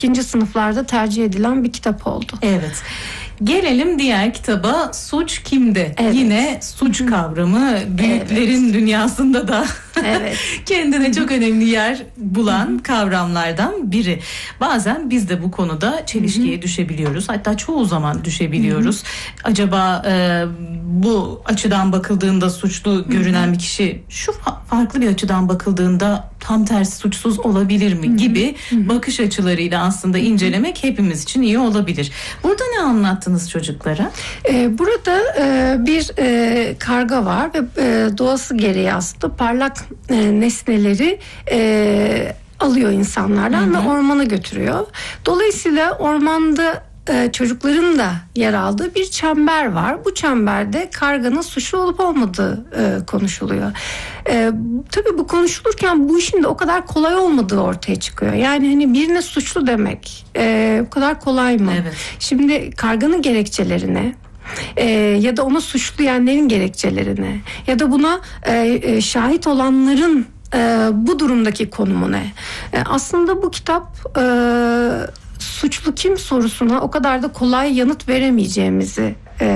ikinci sınıflarda tercih edilen bir kitap oldu. Evet. Gelelim diğer kitaba, Suç Kimde? Evet. Yine suç kavramı büyüklerin dünyasında da kendine çok önemli yer bulan kavramlardan biri. Bazen biz de bu konuda çelişkiye düşebiliyoruz. Hatta çoğu zaman düşebiliyoruz. Acaba bu açıdan bakıldığında suçlu görünen bir kişi şu farklı bir açıdan bakıldığında tam tersi suçsuz olabilir mi gibi bakış açılarıyla aslında incelemek hepimiz için iyi olabilir. Burada ne anlattınız çocuklara? Burada bir karga var ve doğası gereği aslında parlak nesneleri alıyor insanlardan ve ormana götürüyor. Dolayısıyla ormanda çocukların da yer aldığı bir çember var. Bu çemberde karganın suçlu olup olmadığı konuşuluyor. Tabii bu konuşulurken bu işin de o kadar kolay olmadığı ortaya çıkıyor. Yani hani birine suçlu demek o kadar kolay mı? Evet. Şimdi karganın gerekçelerine ya da ona suçlayanların gerekçelerine ya da buna şahit olanların bu durumdaki konumu ne? Aslında bu kitap suçlu kim sorusuna o kadar da kolay yanıt veremeyeceğimizi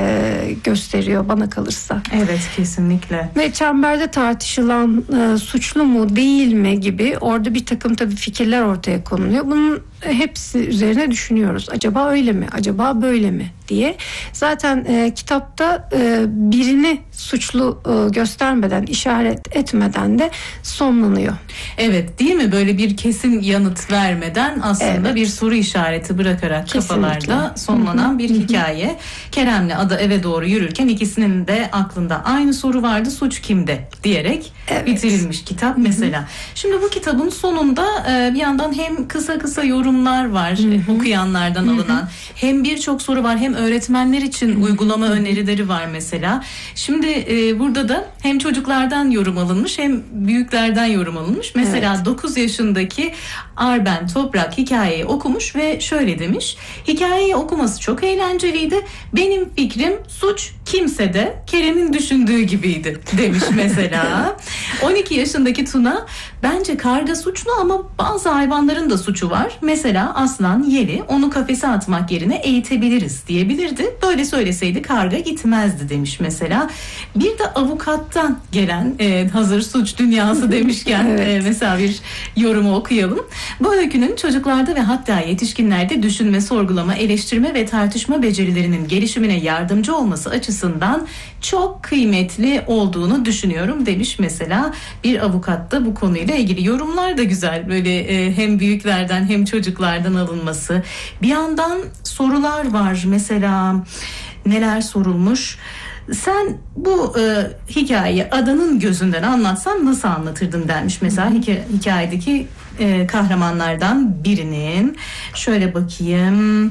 gösteriyor bana kalırsa. Evet, kesinlikle. Ve çemberde tartışılan suçlu mu değil mi gibi orada bir takım tabii fikirler ortaya konuluyor. Bunun hepsi üzerine düşünüyoruz. Acaba öyle mi? Acaba böyle mi? diye. Zaten kitapta birini suçlu göstermeden, işaret etmeden de sonlanıyor. Evet, değil mi? Böyle bir kesin yanıt vermeden aslında bir soru işareti bırakarak kafalarda sonlanan bir hikaye. Kerem'le Ada eve doğru yürürken ikisinin de aklında aynı soru vardı. Suç kimde? diyerek bitirilmiş kitap mesela. Şimdi bu kitabın sonunda bir yandan hem kısa yorumlar var okuyanlardan alınan, hem birçok soru var, hem öğretmenler için uygulama önerileri var mesela. Şimdi burada da hem çocuklardan yorum alınmış hem büyüklerden yorum alınmış. Mesela 9 yaşındaki Arben Toprak hikayeyi okumuş ve şöyle demiş: hikayeyi okuması çok eğlenceliydi. Benim fikrim suç kimsede Kerem'in düşündüğü gibiydi demiş mesela. 12 yaşındaki Tuna, bence karga suçlu ama bazı hayvanların da suçu var. Mesela aslan, yeli, onu kafese atmak yerine eğitebiliriz diyebilirdi. Böyle söyleseydi karga gitmezdi demiş mesela. Bir de avukattan gelen hazır suç dünyası demişken mesela bir yorumu okuyalım. Bu öykünün çocuklarda ve hatta yetişkinlerde düşünme, sorgulama, eleştirme ve tartışma becerilerinin gelişimine yardımcı olması açısından çok kıymetli olduğunu düşünüyorum demiş mesela bir avukat da bu konuyla ilgili. Yorumlar da güzel, böyle hem büyüklerden hem çocuklardan alınması. Bir yandan sorular var mesela, neler sorulmuş? Sen bu hikayeyi Ada'nın gözünden anlatsan nasıl anlatırdın denmiş mesela hikayedeki kahramanlardan birinin. Şöyle bakayım.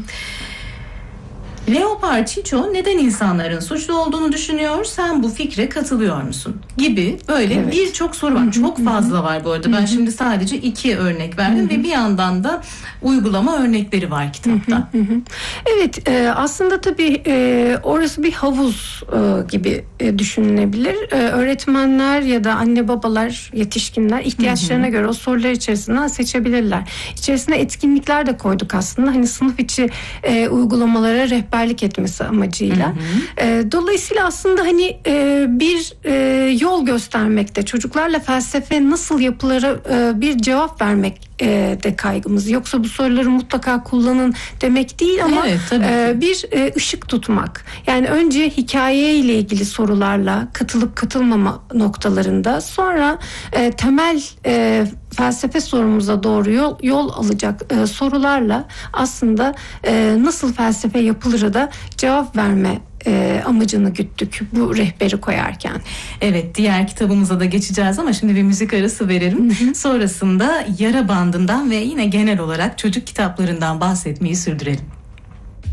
Leopar Çiço neden insanların suçlu olduğunu düşünüyor? Sen bu fikre katılıyor musun? Gibi böyle birçok soru var. Çok fazla var bu arada. Ben şimdi sadece 2 örnek verdim ve bir yandan da uygulama örnekleri var kitapta. Evet, aslında tabii orası bir havuz gibi düşünülebilir. Öğretmenler ya da anne babalar, yetişkinler ihtiyaçlarına göre o sorular içerisinden seçebilirler. İçerisine etkinlikler de koyduk aslında. Hani sınıf içi uygulamalara rehberlik etmesi amacıyla. Dolayısıyla aslında hani bir yol göstermekte, çocuklarla felsefe nasıl yapılara bir cevap vermek de kaygımız. Yoksa bu soruları mutlaka kullanın demek değil ama bir ışık tutmak. Yani önce hikayeyle ilgili sorularla katılıp katılmama noktalarında, sonra temel felsefe sorumuza doğru yol alacak sorularla aslında nasıl felsefe yapılırı da cevap verme amacını güttük bu rehberi koyarken. Evet, diğer kitabımıza da geçeceğiz ama şimdi bir müzik arası verelim. Sonrasında Yara Bandı'ndan ve yine genel olarak çocuk kitaplarından bahsetmeyi sürdürelim.